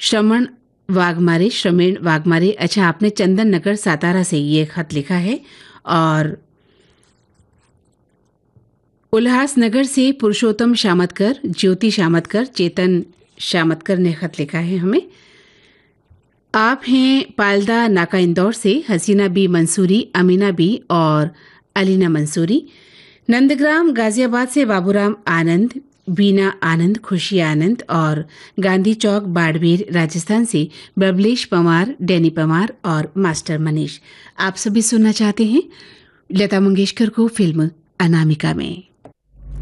श्रमेण वाघमारे। अच्छा, आपने चंदन नगर सातारा से ये खत लिखा है। और उल्लासनगर से पुरुषोत्तम शामतकर, ज्योति शामतकर, चेतन शामतकर ने खत लिखा है हमें। आप हैं पालदा नाका इंदौर से हसीना बी मंसूरी, अमीना बी और अलीना मंसूरी। नंदग्राम गाजियाबाद से बाबूराम आनंद, बीना आनंद, खुशी आनंद और गांधी चौक बाड़मेर राजस्थान से बबलेश पवार, डैनी पवार और मास्टर मनीष। आप सभी सुनना चाहते हैं लता मंगेशकर को फिल्म अनामिका में।